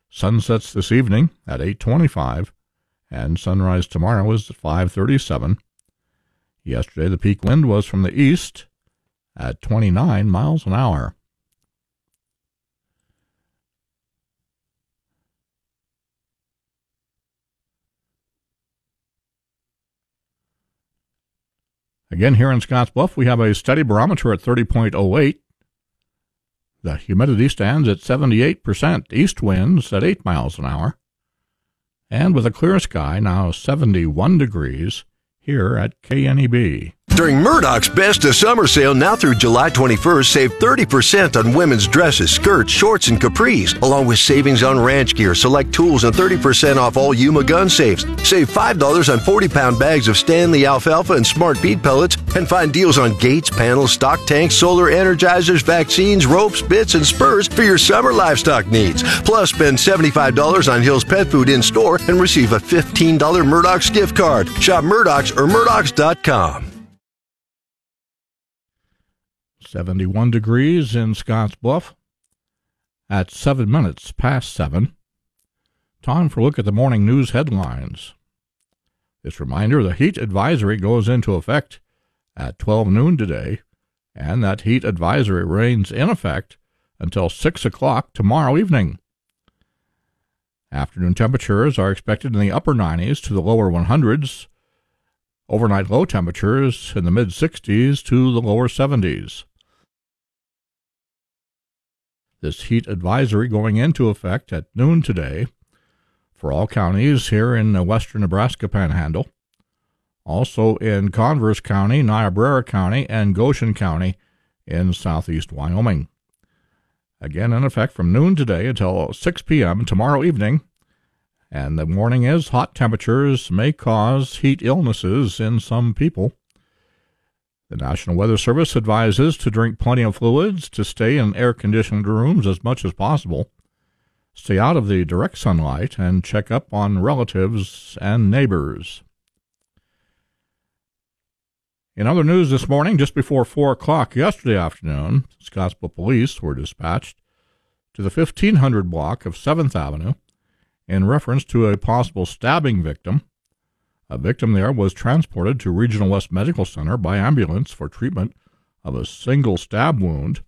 Sunsets this evening at 8:25, and sunrise tomorrow is at 5:37. Yesterday, the peak wind was from the east at 29 miles an hour. Again, here in Scottsbluff, we have a steady barometer at 30.08. The humidity stands at 78%. East winds at 8 miles an hour. And with a clear sky, now 71 degrees here at KNEB. During Murdoch's Best of Summer Sale now through July 21st, save 30% on women's dresses, skirts, shorts, and capris, along with savings on ranch gear, select tools, and 30% off all Yuma gun safes. Save $5 on 40-pound bags of Stanley alfalfa and Smart Bead pellets, and find deals on gates, panels, stock tanks, solar energizers, vaccines, ropes, bits, and spurs for your summer livestock needs. Plus, spend $75 on Hill's Pet Food in-store and receive a $15 Murdoch's gift card. Shop Murdoch's or Murdoch's.com. 71 degrees in Scottsbluff at 7 minutes past 7. Time for a look at the morning news headlines. This reminder, the heat advisory goes into effect at 12 noon today, and that heat advisory remains in effect until 6 o'clock tomorrow evening. Afternoon temperatures are expected in the upper 90s to the lower 100s. Overnight low temperatures in the mid-60s to the lower 70s. This heat advisory going into effect at noon today for all counties here in the western Nebraska Panhandle, also in Converse County, Niobrara County, and Goshen County in southeast Wyoming. Again in effect from noon today until 6 p.m. tomorrow evening, and the warning is hot temperatures may cause heat illnesses in some people. The National Weather Service advises to drink plenty of fluids, to stay in air-conditioned rooms as much as possible, stay out of the direct sunlight, and check up on relatives and neighbors. In other news this morning, just before 4 o'clock yesterday afternoon, Scottsbluff police were dispatched to the 1500 block of 7th Avenue in reference to a possible stabbing victim. A victim there was transported to Regional West Medical Center by ambulance for treatment of a single stab wound.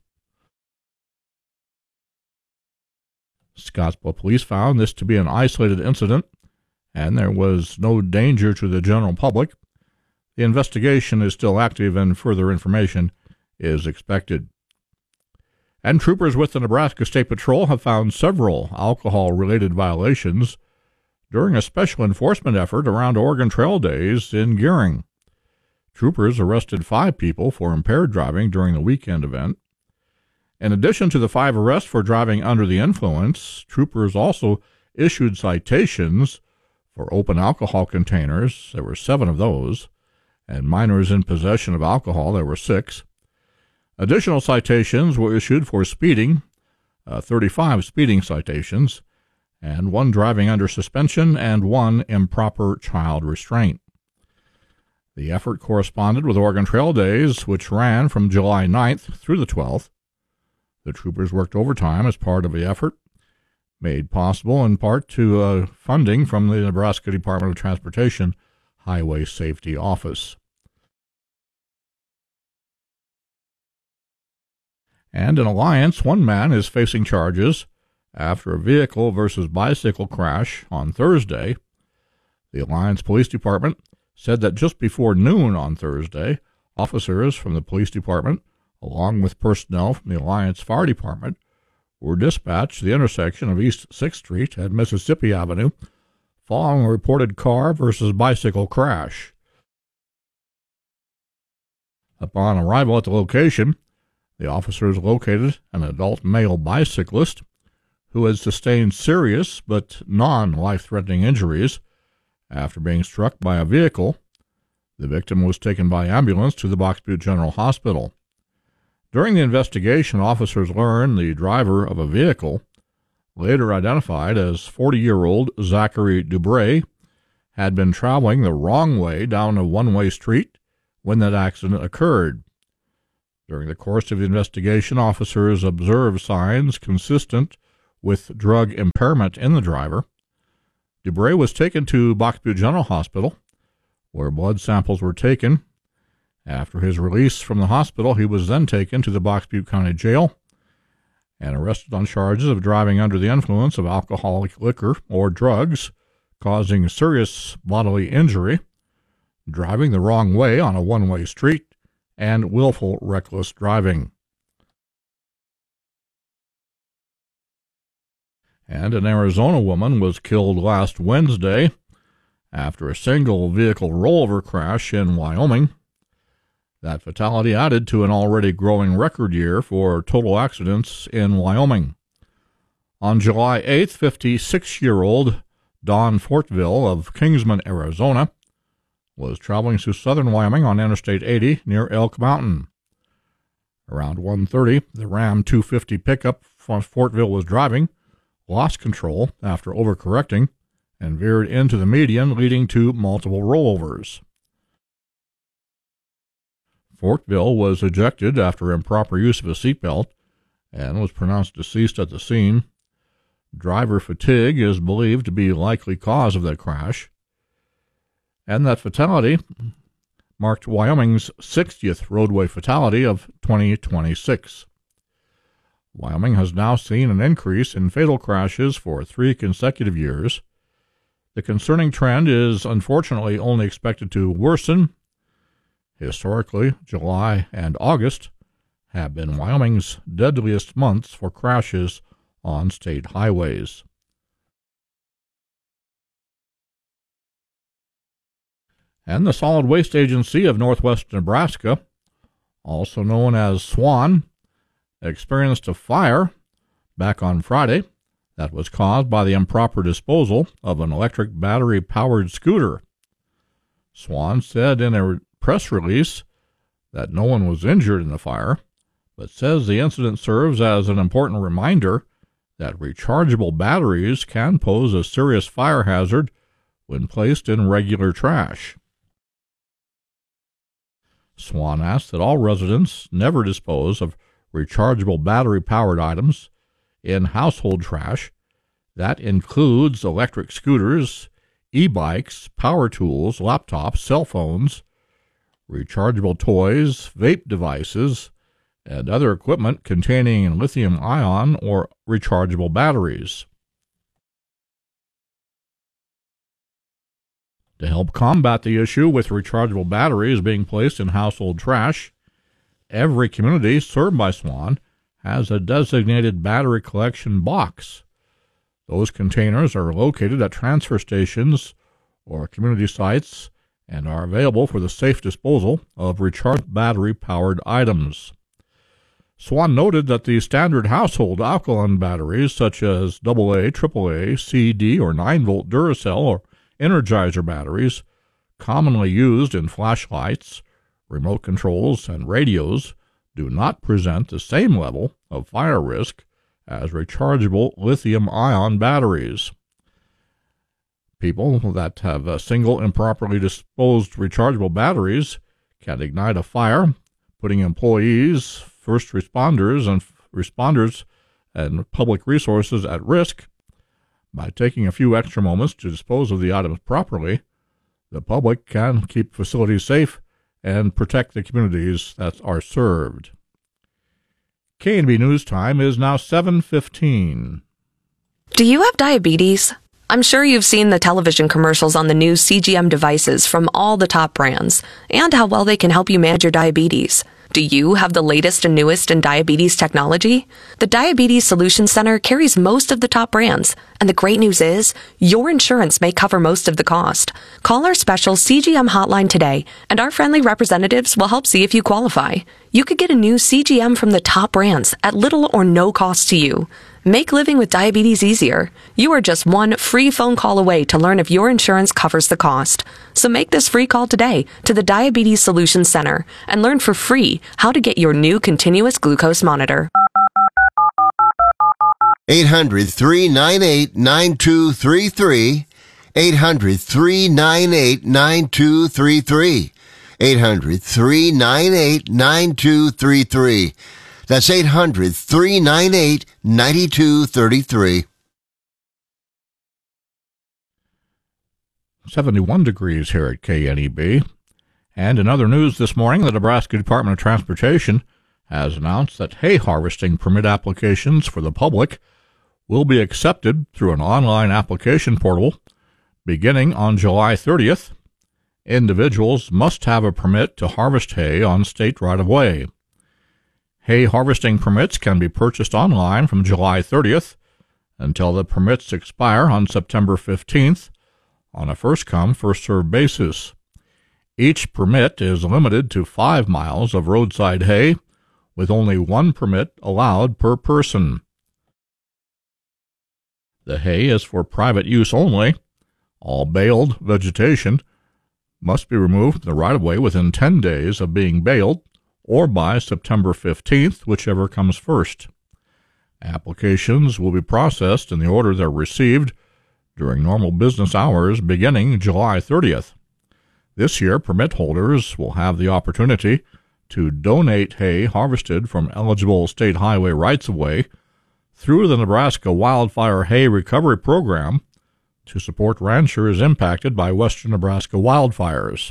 Scottsbluff police found this to be an isolated incident, and there was no danger to the general public. The investigation is still active, and further information is expected. And troopers with the Nebraska State Patrol have found several alcohol-related violations during a special enforcement effort around Oregon Trail Days in Gearing. Troopers arrested 5 people for impaired driving during the weekend event. In addition to the 5 arrests for driving under the influence, troopers also issued citations for open alcohol containers. There were 7 of those, and minors in possession of alcohol. There were 6. Additional citations were issued for speeding, 35 speeding citations, and 1 driving under suspension, and 1 improper child restraint. The effort corresponded with Oregon Trail Days, which ran from July 9th through the 12th. The troopers worked overtime as part of the effort, made possible in part to funding from the Nebraska Department of Transportation Highway Safety Office. And in Alliance, 1 man is facing charges after a vehicle versus bicycle crash on Thursday. The Alliance Police Department said that just before noon on Thursday, officers from the police department, along with personnel from the Alliance Fire Department, were dispatched to the intersection of East 6th Street and Mississippi Avenue following a reported car versus bicycle crash. Upon arrival at the location, the officers located an adult male bicyclist who had sustained serious but non-life-threatening injuries after being struck by a vehicle. The victim was taken by ambulance to the Box Butte General Hospital. During the investigation, officers learned the driver of a vehicle, later identified as 40-year-old Zachary Dubray, had been traveling the wrong way down a one-way street when that accident occurred. During the course of the investigation, officers observed signs consistent with drug impairment in the driver. Dubray was taken to Box Butte General Hospital, where blood samples were taken. After his release from the hospital, he was then taken to the Box Butte County Jail and arrested on charges of driving under the influence of alcoholic liquor or drugs, causing serious bodily injury, driving the wrong way on a one-way street, and willful reckless driving. And an Arizona woman was killed last Wednesday after a single vehicle rollover crash in Wyoming. That fatality added to an already growing record year for total accidents in Wyoming. On July 8th, 56-year-old Dawn Fortville of Kingsman, Arizona, was traveling through southern Wyoming on Interstate 80 near Elk Mountain. Around 1:30, the Ram 250 pickup Fortville was driving lost control after overcorrecting and veered into the median, leading to multiple rollovers. Fortville was ejected after improper use of a seatbelt and was pronounced deceased at the scene. Driver fatigue is believed to be a likely cause of the crash. And that fatality marked Wyoming's 60th roadway fatality of 2026. Wyoming has now seen an increase in fatal crashes for 3 consecutive years. The concerning trend is unfortunately only expected to worsen. Historically, July and August have been Wyoming's deadliest months for crashes on state highways. And the Solid Waste Agency of Northwest Nebraska, also known as SWAN, experienced a fire back on Friday that was caused by the improper disposal of an electric battery-powered scooter. SWAN said in a press release that no one was injured in the fire, but says the incident serves as an important reminder that rechargeable batteries can pose a serious fire hazard when placed in regular trash. SWAN asks that all residents never dispose of rechargeable battery-powered items in household trash. That includes electric scooters, e-bikes, power tools, laptops, cell phones, rechargeable toys, vape devices, and other equipment containing lithium-ion or rechargeable batteries. To help combat the issue with rechargeable batteries being placed in household trash, every community served by SWAN has a designated battery collection box. Those containers are located at transfer stations or community sites and are available for the safe disposal of rechargeable battery-powered items. SWAN noted that the standard household alkaline batteries such as AA, AAA, CD, or 9-volt Duracell or Energizer batteries, commonly used in flashlights, remote controls, and radios, do not present the same level of fire risk as rechargeable lithium-ion batteries. People that have single improperly disposed rechargeable batteries can ignite a fire, putting employees, first responders, and public resources at risk. By taking a few extra moments to dispose of the items properly, the public can keep facilities safe and protect the communities that are served. K&B News Time is now 7:15. Do you have diabetes? I'm sure you've seen the television commercials on the new CGM devices from all the top brands and how well they can help you manage your diabetes. Do you have the latest and newest in diabetes technology? The Diabetes Solutions Center carries most of the top brands, and the great news is your insurance may cover most of the cost. Call our special CGM hotline today, and our friendly representatives will help see if you qualify. You could get a new CGM from the top brands at little or no cost to you. Make living with diabetes easier. You are just one free phone call away to learn if your insurance covers the cost. So make this free call today to the Diabetes Solutions Center and learn for free how to get your new continuous glucose monitor. 800-398-9233. 800-398-9233. 800-398-9233. That's 800-398-9233. 71 degrees here at KNEB. And in other news this morning, the Nebraska Department of Transportation has announced that hay harvesting permit applications for the public will be accepted through an online application portal beginning on July 30th. Individuals must have a permit to harvest hay on state right-of-way. Hay harvesting permits can be purchased online from July 30th until the permits expire on September 15th on a first-come, first-served basis. Each permit is limited to 5 miles of roadside hay, with only one permit allowed per person. The hay is for private use only. All baled vegetation must be removed from the right-of-way within 10 days of being baled, or by September 15th, whichever comes first. Applications will be processed in the order they're received during normal business hours beginning July 30th. This year, permit holders will have the opportunity to donate hay harvested from eligible state highway rights-of-way through the Nebraska Wildfire Hay Recovery Program to support ranchers impacted by western Nebraska wildfires.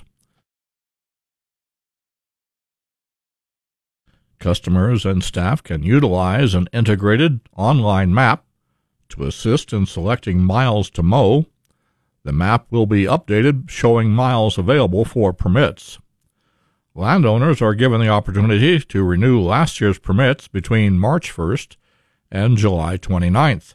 Customers and staff can utilize an integrated online map to assist in selecting miles to mow. The map will be updated showing miles available for permits. Landowners are given the opportunity to renew last year's permits between March 1st and July 29th.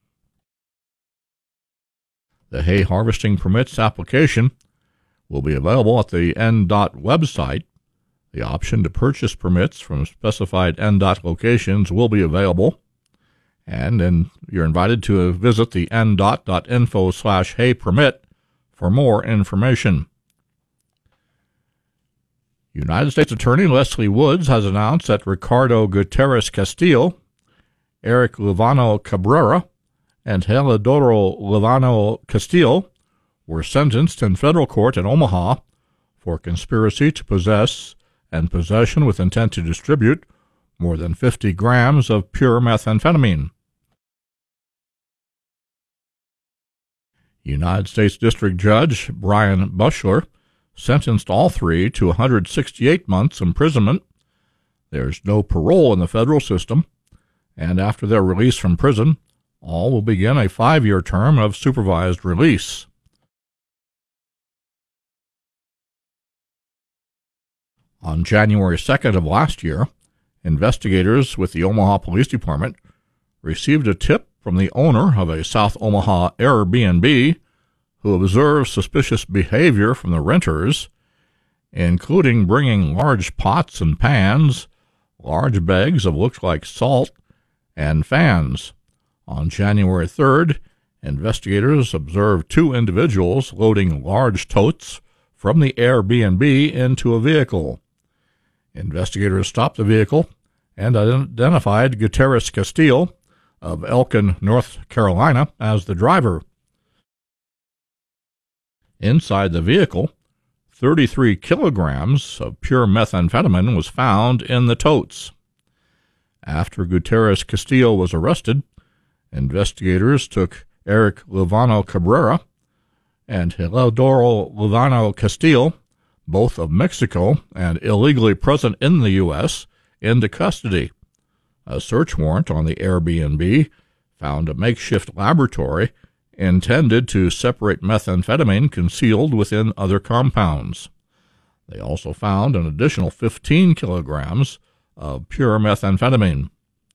The hay harvesting permits application will be available at the NDOT website. The option to purchase permits from specified NDOT locations will be available, and you're invited to visit the ndot.info/hay permit for more information. United States Attorney Leslie Woods has announced that Ricardo Gutierrez Castillo, Eric Luvano Cabrera, and Helidoro Luvano Castillo were sentenced in federal court in Omaha for conspiracy to possess and possession with intent to distribute more than 50 grams of pure methamphetamine. United States District Judge Brian Bushler sentenced all three to 168 months imprisonment. There's no parole in the federal system, and after their release from prison, all will begin a 5-year term of supervised release. On January 2nd of last year, investigators with the Omaha Police Department received a tip from the owner of a South Omaha Airbnb who observed suspicious behavior from the renters, including bringing large pots and pans, large bags of looks like salt, and fans. On January 3rd, investigators observed 2 individuals loading large totes from the Airbnb into a vehicle. Investigators stopped the vehicle and identified Gutierrez Castillo of Elkin, North Carolina, as the driver. Inside the vehicle, 33 kilograms of pure methamphetamine was found in the totes. After Gutierrez Castillo was arrested, investigators took Eric Luvano Cabrera and Helidoro Luvano Castillo, both of Mexico and illegally present in the U.S., into custody. A search warrant on the Airbnb found a makeshift laboratory intended to separate methamphetamine concealed within other compounds. They also found an additional 15 kilograms of pure methamphetamine.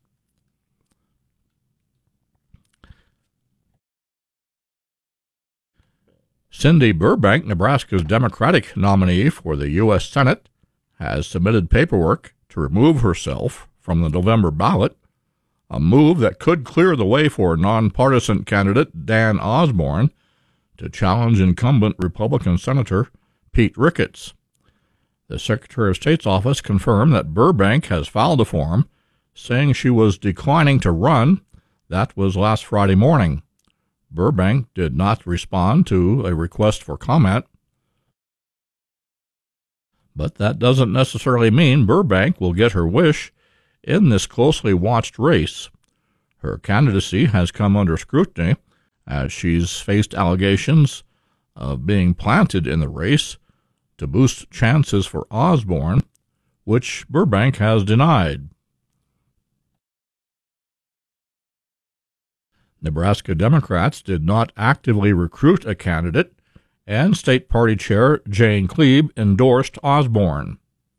Cindy Burbank, Nebraska's Democratic nominee for the U.S. Senate, has submitted paperwork to remove herself from the November ballot, a move that could clear the way for nonpartisan candidate Dan Osborne to challenge incumbent Republican Senator Pete Ricketts. The Secretary of State's office confirmed that Burbank has filed a form saying she was declining to run. That was last Friday morning. Burbank did not respond to a request for comment. But that doesn't necessarily mean Burbank will get her wish in this closely watched race. Her candidacy has come under scrutiny as she's faced allegations of being planted in the race to boost chances for Osborne, which Burbank has denied. Nebraska Democrats did not actively recruit a candidate, and State Party Chair Jane Klebe endorsed Osborne.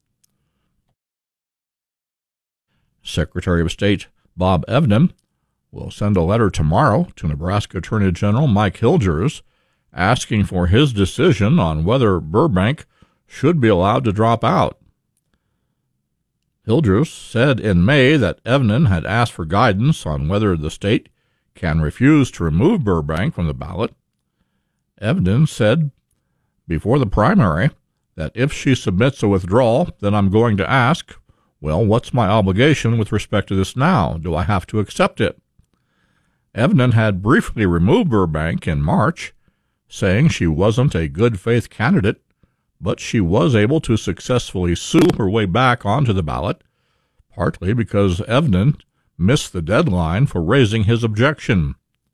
Secretary of State Bob Evnen will send a letter tomorrow to Nebraska Attorney General Mike Hilgers asking for his decision on whether Burbank should be allowed to drop out. Hilgers said in May that Evnen had asked for guidance on whether the state can refuse to remove Burbank from the ballot. Evnen said before the primary that if she submits a withdrawal, then I'm going to ask, well, what's my obligation with respect to this now? Do I have to accept it? Evnen had briefly removed Burbank in March, saying she wasn't a good faith candidate, but she was able to successfully sue her way back onto the ballot, partly because Evnen missed the deadline for raising his objection.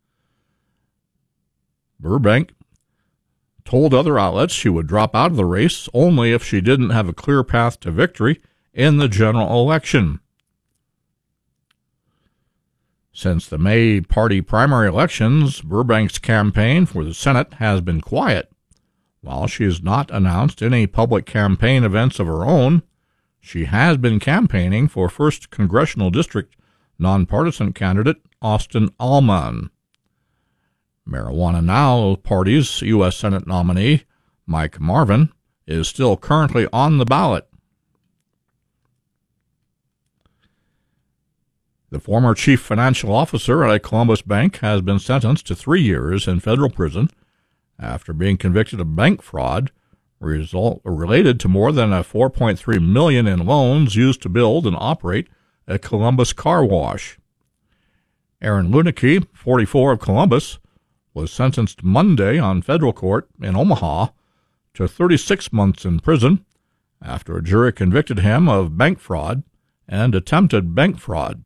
Burbank told other outlets she would drop out of the race only if she didn't have a clear path to victory in the general election. Since the May party primary elections, Burbank's campaign for the Senate has been quiet. While she has not announced any public campaign events of her own, she has been campaigning for 1st Congressional District nonpartisan candidate Austin Allman. Marijuana Now Party's U.S. Senate nominee, Mike Marvin, is still currently on the ballot. The former chief financial officer at a Columbus bank has been sentenced to 3 years in federal prison after being convicted of bank fraud related to more than $4.3 million in loans used to build and operate a Columbus car wash. Aaron Lunicki, 44, of Columbus, was sentenced Monday on federal court in Omaha to 36 months in prison after a jury convicted him of bank fraud and attempted bank fraud.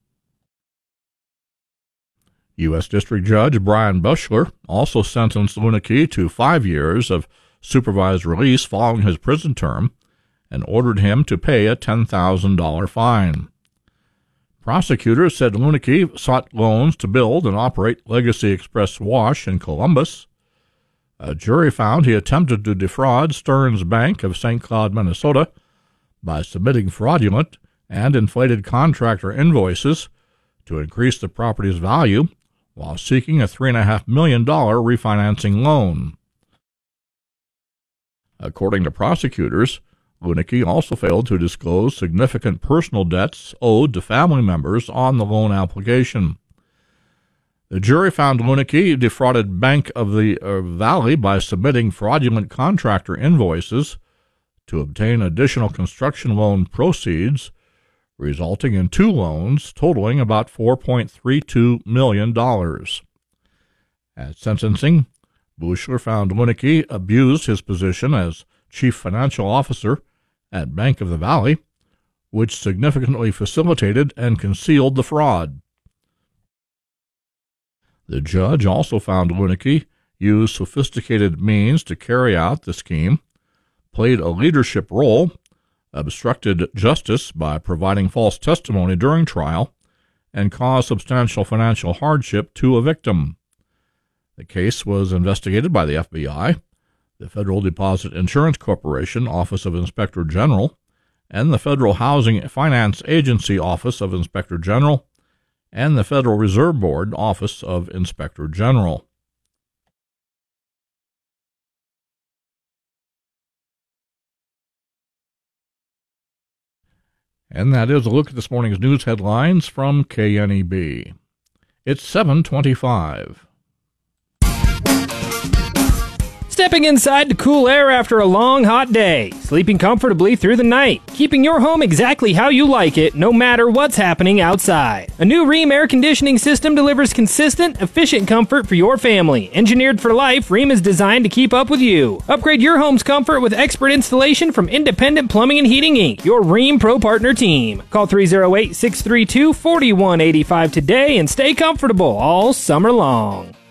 U.S. District Judge Brian Bushler also sentenced Lunicki to 5 years of supervised release following his prison term and ordered him to pay a $10,000 fine. Prosecutors said Lunicki sought loans to build and operate Legacy Express Wash in Columbus. A jury found he attempted to defraud Stearns Bank of St. Cloud, Minnesota, by submitting fraudulent and inflated contractor invoices to increase the property's value while seeking a $3.5 million refinancing loan. According to prosecutors, Lunicki also failed to disclose significant personal debts owed to family members on the loan application. The jury found Lunicki defrauded Bank of the Valley by submitting fraudulent contractor invoices to obtain additional construction loan proceeds, resulting in 2 loans totaling about $4.32 million. At sentencing, Bushler found Lunicki abused his position as chief financial officer at Bank of the Valley, which significantly facilitated and concealed the fraud. The judge also found Lunicki used sophisticated means to carry out the scheme, played a leadership role, obstructed justice by providing false testimony during trial, and caused substantial financial hardship to a victim. The case was investigated by the FBI, the Federal Deposit Insurance Corporation Office of Inspector General, and the Federal Housing Finance Agency Office of Inspector General, and the Federal Reserve Board Office of Inspector General. And that is a look at this morning's news headlines from KNEB. It's 7:25. Stepping inside to cool air after a long, hot day. Sleeping comfortably through the night. Keeping your home exactly how you like it, no matter what's happening outside. A new Rheem air conditioning system delivers consistent, efficient comfort for your family. Engineered for life, Rheem is designed to keep up with you. Upgrade your home's comfort with expert installation from Independent Plumbing and Heating Inc., your Rheem Pro Partner team. Call 308-632-4185 today and stay comfortable all summer long.